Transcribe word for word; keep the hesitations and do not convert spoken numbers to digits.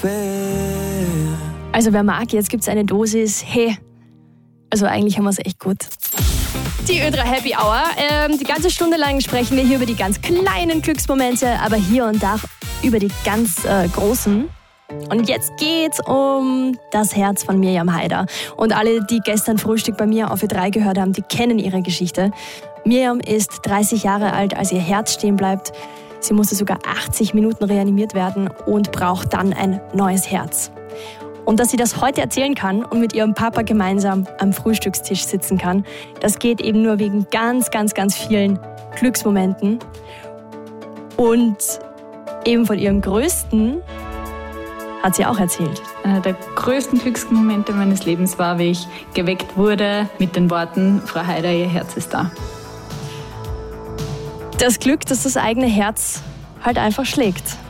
quer. Also wer mag, jetzt gibt's eine Dosis, hey, also eigentlich haben wir es echt gut. Die Ö drei Happy Hour. Ähm, die ganze Stunde lang sprechen wir hier über die ganz kleinen Glücksmomente, aber hier und da über die ganz äh, großen. Und jetzt geht's um das Herz von Miriam Haider. Und alle, die gestern Frühstück bei mir auf Ö drei gehört haben, die kennen ihre Geschichte. Miriam ist dreißig Jahre alt, als ihr Herz stehen bleibt. Sie musste sogar achtzig Minuten reanimiert werden und braucht dann ein neues Herz. Und dass sie das heute erzählen kann und mit ihrem Papa gemeinsam am Frühstückstisch sitzen kann, das geht eben nur wegen ganz, ganz, ganz vielen Glücksmomenten. Und eben von ihrem größten hat sie auch erzählt. Einer der größten Glücksmomente meines Lebens war, wie ich geweckt wurde mit den Worten, Frau Haider, Ihr Herz ist da. Das Glück, dass das eigene Herz halt einfach schlägt.